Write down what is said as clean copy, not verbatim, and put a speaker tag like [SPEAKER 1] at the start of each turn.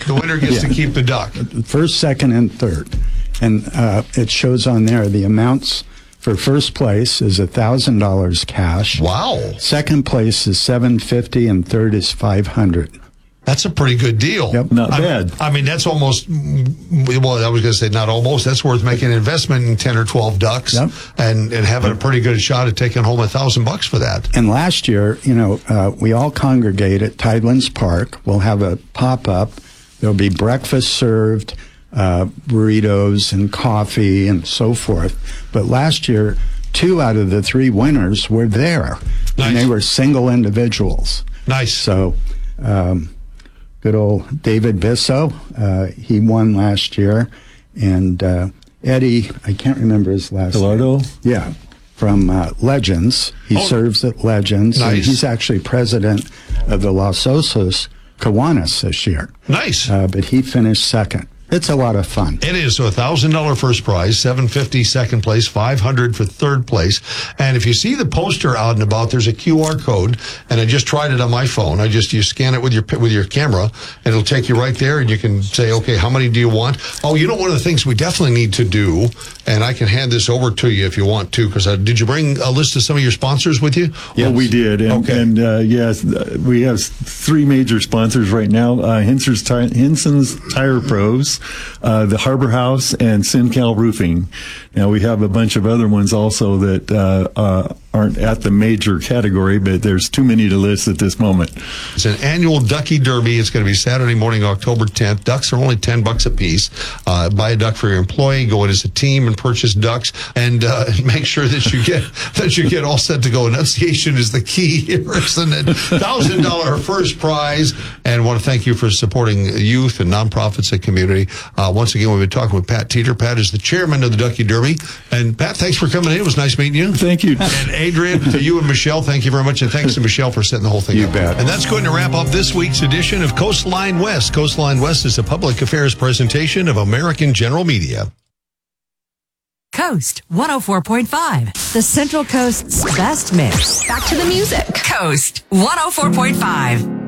[SPEAKER 1] The winner gets to keep the duck.
[SPEAKER 2] First, second, and third. And it shows on there the amounts. For first place is $1,000 cash.
[SPEAKER 1] Wow.
[SPEAKER 2] Second place is $750, and third is $500.
[SPEAKER 1] That's a pretty good deal.
[SPEAKER 2] Yep.
[SPEAKER 3] Not bad.
[SPEAKER 1] I mean, that's almost, well, I was going to say not almost, that's worth making an investment in 10 or 12 ducks.
[SPEAKER 2] Yep.
[SPEAKER 1] and having a pretty good shot at taking home $1,000 for that.
[SPEAKER 2] And last year, we all congregate at Tidelands Park. We'll have a pop-up. There'll be breakfast served, burritos and coffee and so forth. But last year, 2 out of the 3 winners were there.
[SPEAKER 1] Nice.
[SPEAKER 2] And they were single individuals.
[SPEAKER 1] Nice.
[SPEAKER 2] So, good old David Bisso, he won last year. And Eddie, I can't remember his last name.
[SPEAKER 3] Gallardo?
[SPEAKER 2] Yeah, from Legends. He serves at Legends.
[SPEAKER 1] Nice.
[SPEAKER 2] And he's actually president of the Los Osos Kiwanis this year.
[SPEAKER 1] Nice.
[SPEAKER 2] But he finished second. It's a lot of fun.
[SPEAKER 1] It is. So $1,000 first prize, $750 second place, $500 for third place. And if you see the poster out and about, there's a QR code, and I just tried it on my phone. You scan it with your camera, and it'll take you right there, and you can say, okay, how many do you want? Oh, one of the things we definitely need to do, and I can hand this over to you if you want to, because did you bring a list of some of your sponsors with you?
[SPEAKER 3] Yeah, well, we did. And,
[SPEAKER 1] okay.
[SPEAKER 3] And yes, we have 3 major sponsors right now. Henson's Tire Pros, the Harbor House, and SynCal Roofing. Now, we have a bunch of other ones also that aren't at the major category, but there's too many to list at this moment.
[SPEAKER 1] It's an annual Ducky Derby. It's going to be Saturday morning, October 10th. Ducks are only $10 a piece. Buy a duck for your employee. Go in as a team and purchase ducks, and make sure that you get all set to go. Enunciation is the key here, isn't it? $1,000 first prize, and want to thank you for supporting youth and nonprofits and community. Once again, we've been talking with Pat Teeter. Pat is the chairman of the Ducky Derby. And Pat, thanks for coming in. It was nice meeting you.
[SPEAKER 3] Thank you.
[SPEAKER 1] And Adrian, to you and Michelle, thank you very much. And thanks to Michelle for setting the whole thing up.
[SPEAKER 2] You bet.
[SPEAKER 1] And that's going to wrap up this week's edition of Coastline West. Coastline West is a public affairs presentation of American General Media.
[SPEAKER 4] Coast 104.5, the Central Coast's best mix.
[SPEAKER 5] Back to the music.
[SPEAKER 4] Coast 104.5.